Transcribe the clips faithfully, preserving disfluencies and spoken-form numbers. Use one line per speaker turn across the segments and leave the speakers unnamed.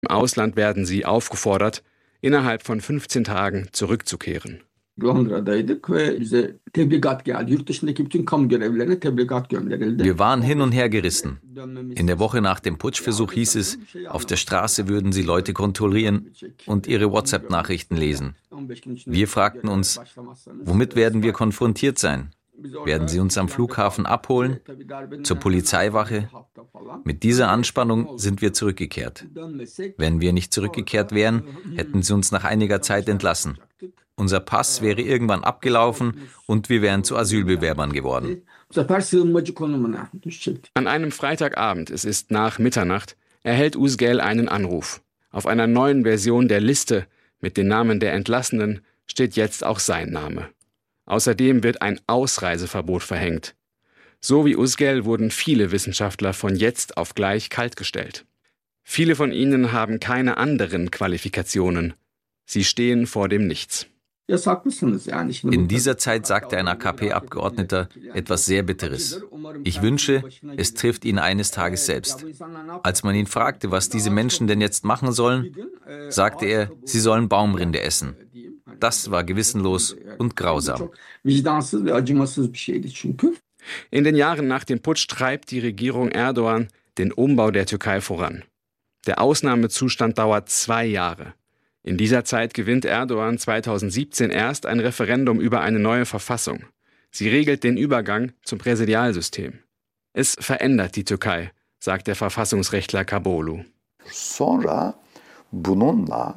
Ausland werden sie aufgefordert, innerhalb von fünfzehn Tagen zurückzukehren.
Wir waren hin und her gerissen. In der Woche nach dem Putschversuch hieß es, auf der Straße würden sie Leute kontrollieren und ihre WhatsApp-Nachrichten lesen. Wir fragten uns, womit werden wir konfrontiert sein? Werden sie uns am Flughafen abholen? Zur Polizeiwache? Mit dieser Anspannung sind wir zurückgekehrt. Wenn wir nicht zurückgekehrt wären, hätten sie uns nach einiger Zeit entlassen. Unser Pass wäre irgendwann abgelaufen und wir wären zu Asylbewerbern geworden.
An einem Freitagabend, es ist nach Mitternacht, erhält Uzgel einen Anruf. Auf einer neuen Version der Liste mit den Namen der Entlassenen steht jetzt auch sein Name. Außerdem wird ein Ausreiseverbot verhängt. So wie Uzgel wurden viele Wissenschaftler von jetzt auf gleich kaltgestellt. Viele von ihnen haben keine anderen Qualifikationen. Sie stehen vor dem Nichts.
In dieser Zeit sagte ein A K P-Abgeordneter etwas sehr Bitteres. Ich wünsche, es trifft ihn eines Tages selbst. Als man ihn fragte, was diese Menschen denn jetzt machen sollen, sagte er, sie sollen Baumrinde essen. Das war gewissenlos und grausam.
In den Jahren nach dem Putsch treibt die Regierung Erdogan den Umbau der Türkei voran. Der Ausnahmezustand dauert zwei Jahre. In dieser Zeit gewinnt Erdogan zweitausendsiebzehn erst ein Referendum über eine neue Verfassung. Sie regelt den Übergang zum Präsidialsystem. Es verändert die Türkei, sagt der Verfassungsrechtler Kabolu.
Sonra bununla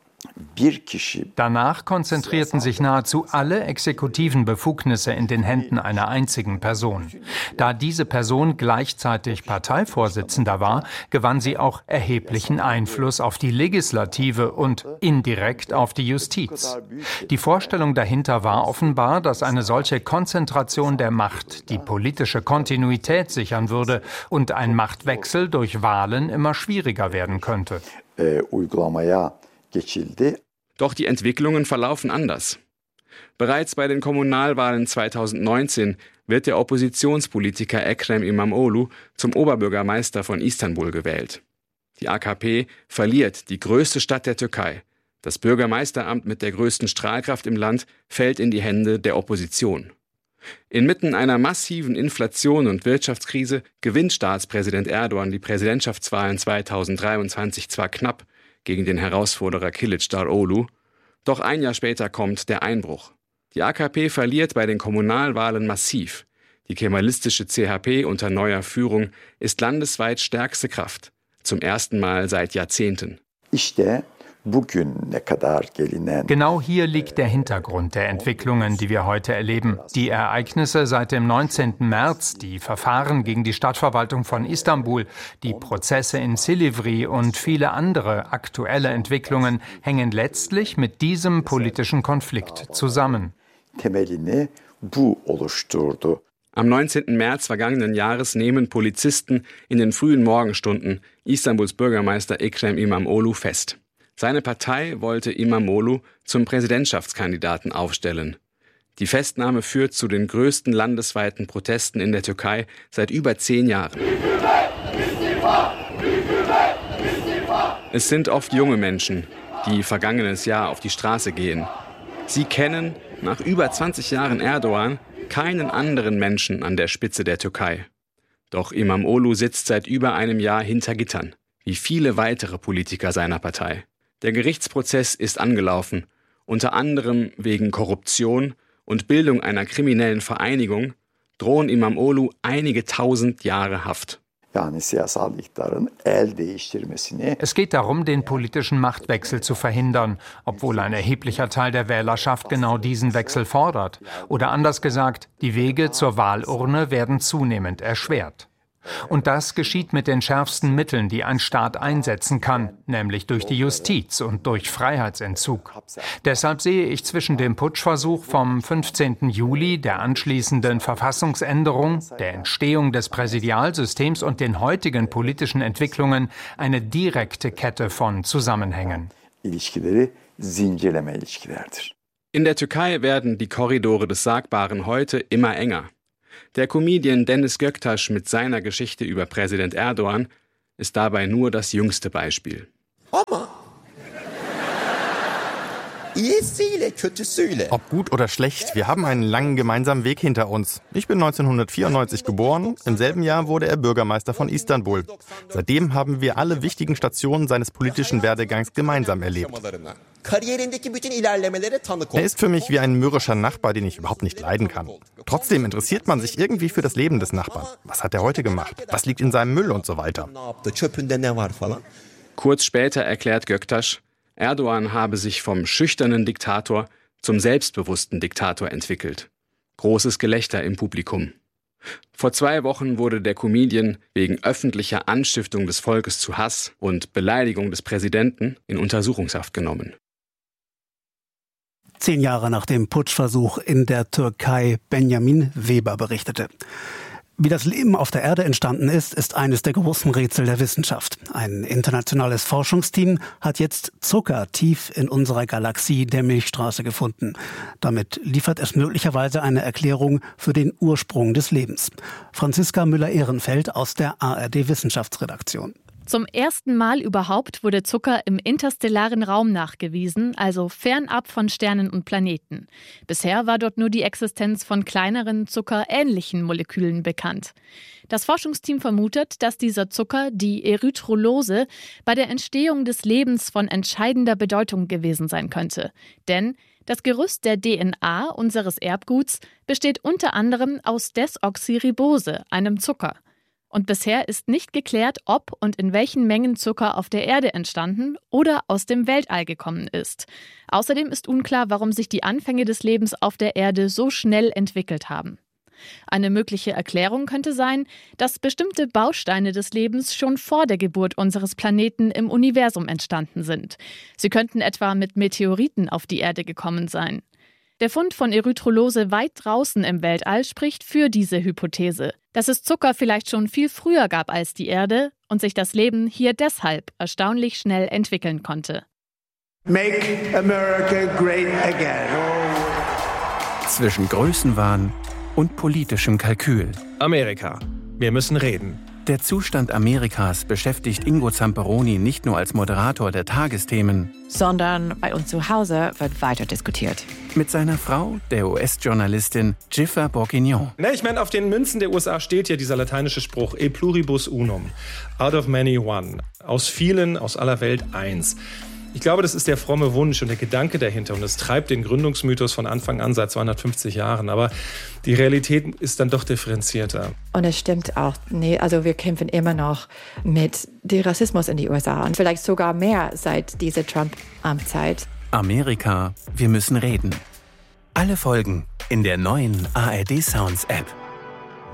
Danach konzentrierten sich nahezu alle exekutiven Befugnisse in den Händen einer einzigen Person. Da diese Person gleichzeitig Parteivorsitzender war, gewann sie auch erheblichen Einfluss auf die Legislative und indirekt auf die Justiz. Die Vorstellung dahinter war offenbar, dass eine solche Konzentration der Macht die politische Kontinuität sichern würde und ein Machtwechsel durch Wahlen immer schwieriger werden könnte.
Äh, uygulamaya
Doch die Entwicklungen verlaufen anders. Bereits bei den Kommunalwahlen zweitausendneunzehn wird der Oppositionspolitiker Ekrem İmamoğlu zum Oberbürgermeister von Istanbul gewählt. Die A K P verliert die größte Stadt der Türkei. Das Bürgermeisteramt mit der größten Strahlkraft im Land fällt in die Hände der Opposition. Inmitten einer massiven Inflation und Wirtschaftskrise gewinnt Staatspräsident Erdogan die Präsidentschaftswahlen zweitausenddreiundzwanzig zwar knapp, gegen den Herausforderer Kılıçdaroğlu. Doch ein Jahr später kommt der Einbruch. Die A K P verliert bei den Kommunalwahlen massiv. Die kemalistische C H P unter neuer Führung ist landesweit stärkste Kraft. Zum ersten Mal seit Jahrzehnten.
İşte bugün ne kadar gelinen.
Genau hier liegt der Hintergrund der Entwicklungen, die wir heute erleben. Die Ereignisse seit dem neunzehnten März, die Verfahren gegen die Stadtverwaltung von Istanbul, die Prozesse in Silivri und viele andere aktuelle Entwicklungen hängen letztlich mit diesem politischen Konflikt zusammen.
Temelini bu oluşturdu.
Am neunzehnten März vergangenen Jahres nehmen Polizisten in den frühen Morgenstunden Istanbuls Bürgermeister Ekrem İmamoğlu fest. Seine Partei wollte İmamoğlu zum Präsidentschaftskandidaten aufstellen. Die Festnahme führt zu den größten landesweiten Protesten in der Türkei seit über zehn Jahren. Es sind oft junge Menschen, die vergangenes Jahr auf die Straße gehen. Sie kennen, nach über zwanzig Jahren Erdogan, keinen anderen Menschen an der Spitze der Türkei. Doch İmamoğlu sitzt seit über einem Jahr hinter Gittern, wie viele weitere Politiker seiner Partei. Der Gerichtsprozess ist angelaufen, unter anderem wegen Korruption und Bildung einer kriminellen Vereinigung drohen İmamoğlu einige tausend Jahre Haft.
Es geht darum, den politischen Machtwechsel zu verhindern, obwohl ein erheblicher Teil der Wählerschaft genau diesen Wechsel fordert. Oder anders gesagt, die Wege zur Wahlurne werden zunehmend erschwert. Und das geschieht mit den schärfsten Mitteln, die ein Staat einsetzen kann, nämlich durch die Justiz und durch Freiheitsentzug. Deshalb sehe ich zwischen dem Putschversuch vom fünfzehnten Juli, der anschließenden Verfassungsänderung, der Entstehung des Präsidialsystems und den heutigen politischen Entwicklungen eine direkte Kette von Zusammenhängen.
In der Türkei werden die Korridore des Sagbaren heute immer enger. Der Comedian Deniz Göktaş mit seiner Geschichte über Präsident Erdogan ist dabei nur das jüngste Beispiel.
Ob gut oder schlecht, wir haben einen langen gemeinsamen Weg hinter uns. Ich bin neunzehnhundertvierundneunzig geboren, im selben Jahr wurde er Bürgermeister von Istanbul. Seitdem haben wir alle wichtigen Stationen seines politischen Werdegangs gemeinsam erlebt. Er ist für mich wie ein mürrischer Nachbar, den ich überhaupt nicht leiden kann. Trotzdem interessiert man sich irgendwie für das Leben des Nachbarn. Was hat er heute gemacht? Was liegt in seinem Müll und so weiter?
Kurz später erklärt Göktaş, Erdogan habe sich vom schüchternen Diktator zum selbstbewussten Diktator entwickelt. Großes Gelächter im Publikum. Vor zwei Wochen wurde der Comedian wegen öffentlicher Anstiftung des Volkes zu Hass und Beleidigung des Präsidenten in Untersuchungshaft genommen.
Zehn Jahre nach dem Putschversuch in der Türkei, Benjamin Weber berichtete. Wie das Leben auf der Erde entstanden ist, ist eines der großen Rätsel der Wissenschaft. Ein internationales Forschungsteam hat jetzt Zucker tief in unserer Galaxie der Milchstraße gefunden. Damit liefert es möglicherweise eine Erklärung für den Ursprung des Lebens. Franziska Müller-Ehrenfeld aus der A R D-Wissenschaftsredaktion.
Zum ersten Mal überhaupt wurde Zucker im interstellaren Raum nachgewiesen, also fernab von Sternen und Planeten. Bisher war dort nur die Existenz von kleineren, zuckerähnlichen Molekülen bekannt. Das Forschungsteam vermutet, dass dieser Zucker, die Erythrolose, bei der Entstehung des Lebens von entscheidender Bedeutung gewesen sein könnte. Denn das Gerüst der D N A unseres Erbguts besteht unter anderem aus Desoxyribose, einem Zucker. Und bisher ist nicht geklärt, ob und in welchen Mengen Zucker auf der Erde entstanden oder aus dem Weltall gekommen ist. Außerdem ist unklar, warum sich die Anfänge des Lebens auf der Erde so schnell entwickelt haben. Eine mögliche Erklärung könnte sein, dass bestimmte Bausteine des Lebens schon vor der Geburt unseres Planeten im Universum entstanden sind. Sie könnten etwa mit Meteoriten auf die Erde gekommen sein. Der Fund von Erythrolose weit draußen im Weltall spricht für diese Hypothese, dass es Zucker vielleicht schon viel früher gab als die Erde und sich das Leben hier deshalb erstaunlich schnell entwickeln konnte.
Make America great again.
Zwischen Größenwahn und politischem Kalkül.
Amerika, wir müssen reden.
Der Zustand Amerikas beschäftigt Ingo Zamperoni nicht nur als Moderator der Tagesthemen,
sondern bei uns zu Hause wird weiter diskutiert.
Mit seiner Frau, der U S-Journalistin Jiffer Bourguignon.
Na, ich meine, auf den Münzen der U S A steht ja dieser lateinische Spruch E pluribus unum, out of many one, aus vielen, aus aller Welt eins. Ich glaube, das ist der fromme Wunsch und der Gedanke dahinter und es treibt den Gründungsmythos von Anfang an seit zweihundertfünfzig Jahren. Aber die Realität ist dann doch differenzierter.
Und es stimmt auch, nee, also wir kämpfen immer noch mit dem Rassismus in die U S A und vielleicht sogar mehr seit dieser Trump-Amtszeit.
Amerika, wir müssen reden. Alle Folgen in der neuen A R D Sounds App.